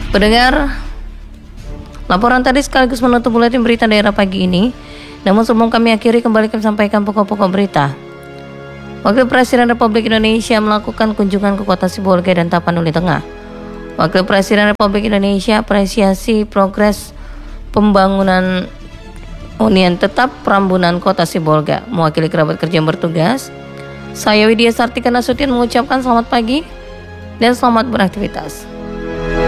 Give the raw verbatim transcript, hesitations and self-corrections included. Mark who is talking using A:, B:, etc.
A: Pendengar, laporan tadi sekaligus menutup buletin berita daerah pagi ini. Namun sebelum kami akhiri, kembali kami sampaikan pokok-pokok berita. Wakil Presiden Republik Indonesia melakukan kunjungan ke Kota Sibolga dan Tapanuli Tengah. Wakil Presiden Republik Indonesia apresiasi progres pembangunan hunian tetap Prambunan Kota Sibolga. Mewakili kerabat kerja yang bertugas, saya Widya Sartika Nasution mengucapkan selamat pagi dan selamat beraktivitas.